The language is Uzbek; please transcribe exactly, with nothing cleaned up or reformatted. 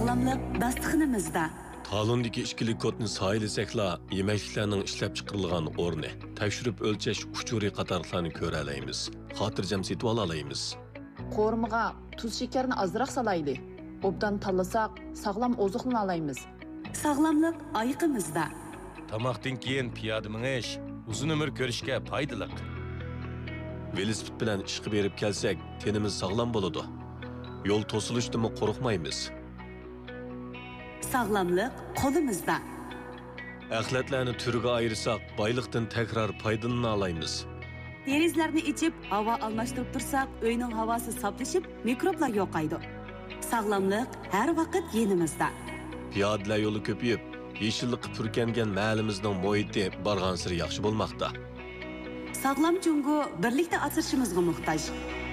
Sağlamlık dastıxınımızda. Talondagi ichkilik kodni saylasekla yemekliklarning ishlab chiqarilgan o'rni, tekshirib o'lchash uchuri qatorlarni ko'ra olamiz. Xotirjam setib ola olamiz. Qo'rmiga tuz shakarni ozroq salayli. Obdan tanlasak, sog'lom oziqlana olamiz. Sağlamlık ayıqımızda. Tamoqdan keyin piyoda minish uzun umr ko'rishga foydali. Velosiped bilan ishga berib kelsak, tenimiz sog'lom bo'ladi. Yo'l to'silishdan qo'rqmaymiz. Sağlamlık qo'limizda. Axlatlarni turiga ayırsak, boyliqdan takrar foydalana olamiz. Derizlarni ichib, havo almashtirib tursak, uyning havosi saflashib, mikroblar yo'qaydi. Sağlamlık har vaqt yenimizda. Piyodalar yo'li ko'payib, yeshillikqa purkangan mahallimizning muhiti bargan sari yaxshi bo'lmoqda. Sağlam jungo birlikda asrashimizga muhtoj.